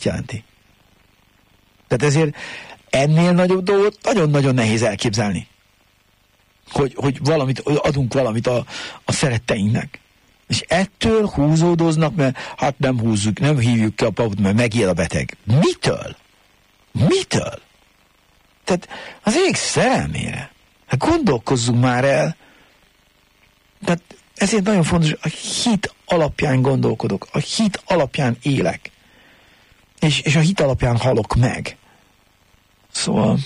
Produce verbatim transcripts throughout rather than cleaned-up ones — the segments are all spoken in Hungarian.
jelenti. Tehát ezért ennél nagyobb dolgot nagyon-nagyon nehéz elképzelni. Hogy, hogy valamit, adunk valamit a, a szeretteinknek. És ettől húzódoznak, mert hát nem húzzuk, nem hívjuk ki a papot, mert megijed a beteg. Mitől? Mitől? Tehát az ég szerelmére. Hát gondolkozzunk már el. Tehát ezért nagyon fontos, a hit alapján gondolkodok, a hit alapján élek. És, és a hit alapján halok meg. Szóval,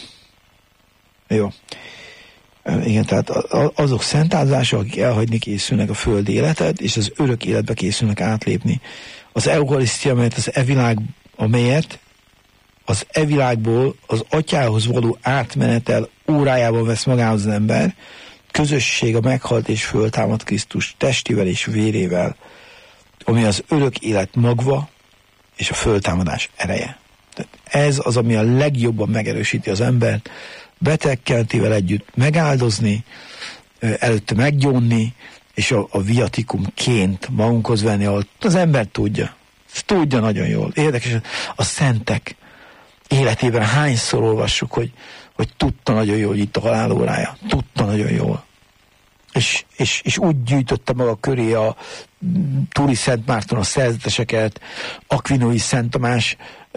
jó. Igen, tehát azok szentázások, akik elhagyni készülnek a földi életet, és az örök életbe készülnek átlépni. Az eucharisztia, amelyet az e világ, amelyet az e világból az atyához való átmenetel órájában vesz magához az ember, közösség a meghalt és föltámadt Krisztus testével és vérével, ami az örök élet magva és a föltámadás ereje. Tehát ez az, ami a legjobban megerősíti az embert, betegkeltével együtt megáldozni, előtte meggyónni, és a, a viatikumként magunkhoz venni, ahol az ember tudja. Ezt tudja nagyon jól. Érdekes, a szentek életében hányszor olvassuk, hogy, hogy tudta nagyon jól, hogy itt a halálórája. Tudta nagyon jól. És, és, és úgy gyűjtötte maga köré a Turi Szent Márton a szerzeteseket, Akvinói Szent Tamás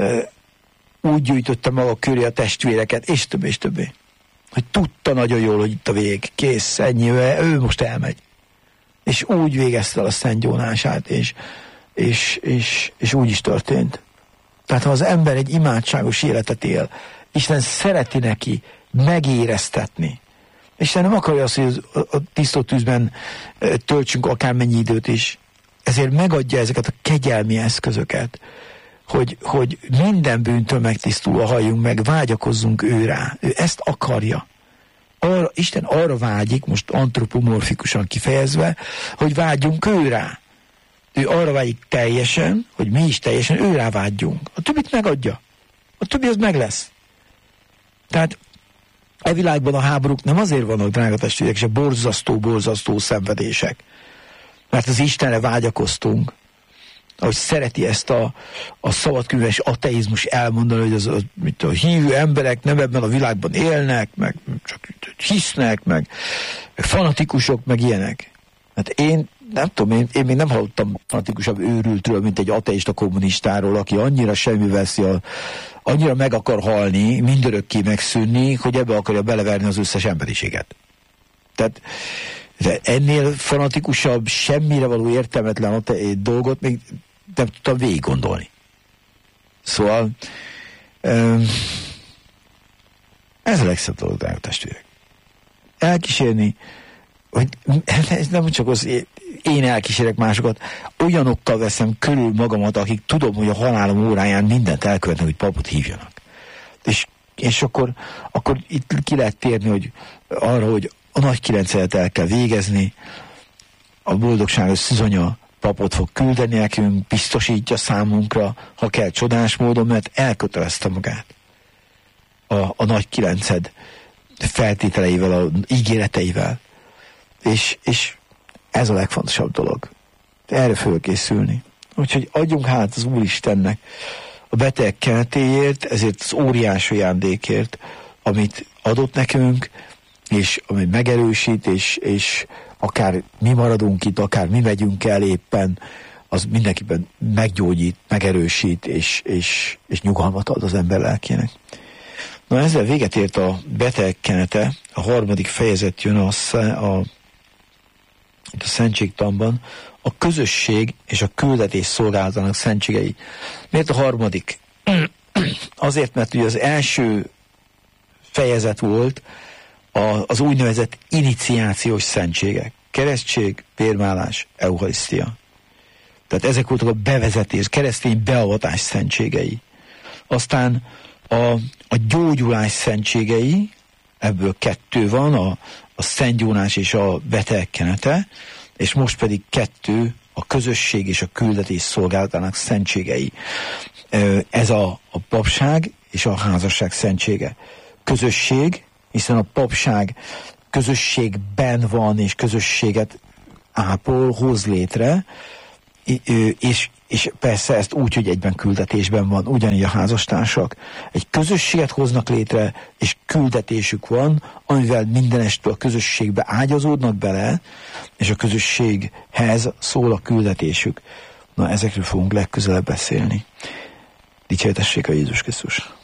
úgy gyűjtötte maga köré a testvéreket, és többé, és többé. Hogy tudta nagyon jól, hogy itt a vég, kész, ennyi, ő most elmegy. És úgy végezte el a szentgyónását, és, és, és, és úgy is történt. Tehát ha az ember egy imádságos életet él, Isten szereti neki megéreztetni. Isten nem akarja azt, hogy a tisztott tűzben töltsünk akármennyi időt is. Ezért megadja ezeket a kegyelmi eszközöket, hogy, hogy minden bűntől megtisztulva halljunk meg, vágyakozzunk ő rá. Ő ezt akarja. Arra, Isten arra vágyik, most antropomorfikusan kifejezve, hogy vágyjunk ő rá. Ő arra vágyik teljesen, hogy mi is teljesen ő rá vágyjunk. A többit megadja. A többi az meg lesz. Tehát e világban a háborúk nem azért vannak, drága testvérek, és a borzasztó, borzasztó szenvedések. Mert az Istenre vágyakoztunk, ahogy szereti ezt a, a szabadkönyves ateizmus elmondani, hogy az, az mit a hívő emberek nem ebben a világban élnek, meg csak hisznek, meg, meg fanatikusok, meg ilyenek. Hát én nem tudom, én, én még nem hallottam fanatikusabb őrültről, mint egy ateista kommunistáról, aki annyira semmi veszi, a, annyira meg akar halni, mindörökké megszűnni, hogy ebbe akarja beleverni az összes emberiséget. Tehát de ennél fanatikusabb, semmire való értelmetlen ate- dolgot még nem tudtam végig gondolni. Szóval um, ez a legszebb dolog, drága testvérek. Elkísérni, hogy ez nem csak az én elkísérek másokat, olyanokkal veszem körül magamat, akik tudom, hogy a halálom óráján mindent elkövetnek, hogy papot hívjanak. És, és akkor, akkor itt ki lehet térni, hogy arra, hogy a nagy kilencet el kell végezni, a boldogságos szüzonya papot fog küldeni nekünk, biztosítja számunkra, ha kell csodás módon, mert elkötelezte magát a, a nagy kilenced feltételeivel, a ígéreteivel. És, és ez a legfontosabb dolog. Erre fölkészülni. Úgyhogy adjunk hát az Úristennek a beteg keltéért, ezért az óriási ajándékért, amit adott nekünk, és ami megerősít, és, és akár mi maradunk itt, akár mi megyünk el éppen, az mindenkiben meggyógyít, megerősít, és, és, és nyugalmat ad az ember lelkének. Na ezzel véget ért a beteg kenete, a harmadik fejezet jön a, a, a szentségtanban, a közösség és a küldetés szolgálatának szentségei. Miért a harmadik? Azért, mert ugye az első fejezet volt a, az úgynevezett iniciációs szentségek. Keresztség, vérmálás, eucharisztia. Tehát ezek voltak a bevezetés, keresztény beavatás szentségei. Aztán a, a gyógyulás szentségei, ebből kettő van, a, a szentgyónás és a beteg kenete, és most pedig kettő, a közösség és a küldetés szolgálatának szentségei. Ez a, a papság és a házasság szentsége. Közösség, hiszen a papság közösségben van, és közösséget ápol, hoz létre, és, és persze ezt úgy, hogy egyben küldetésben van, ugyanígy a házastársak. Egy közösséget hoznak létre, és küldetésük van, amivel mindenestől a közösségbe ágyazódnak bele, és a közösséghez szól a küldetésük. Na, ezekről fogunk legközelebb beszélni. Dicsértessék a Jézus Krisztus!